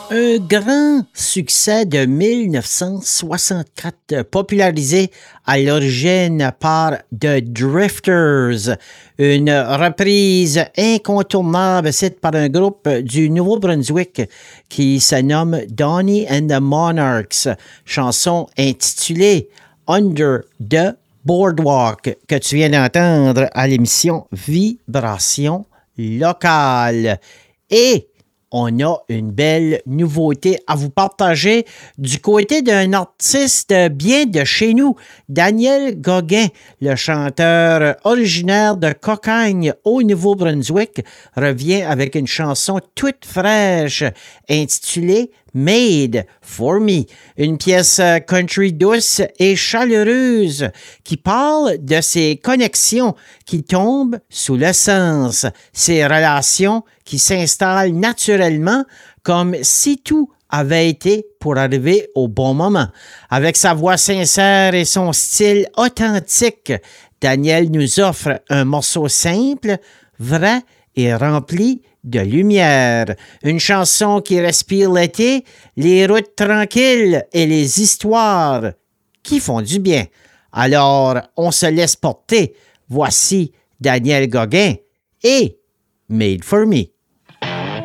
Un grand succès de 1964, popularisé à l'origine par The Drifters, une reprise incontournable faite par un groupe du Nouveau-Brunswick qui se nomme Donny and the Monarchs, chanson intitulée Under the Boardwalk, que tu viens d'entendre à l'émission Vibration locale. Et on a une belle nouveauté à vous partager du côté d'un artiste bien de chez nous, Daniel Gauguin, le chanteur originaire de Cocagne au Nouveau-Brunswick, revient avec une chanson toute fraîche intitulée Made for Me, une pièce country douce et chaleureuse qui parle de ses connexions qui tombent sous le sens, ses relations qui s'installent naturellement comme si tout avait été pour arriver au bon moment. Avec sa voix sincère et son style authentique, Daniel nous offre un morceau simple, vrai et rempli de lumière. Une chanson qui respire l'été, les routes tranquilles et les histoires qui font du bien. Alors, on se laisse porter. Voici Daniel Gauguin et Made for Me.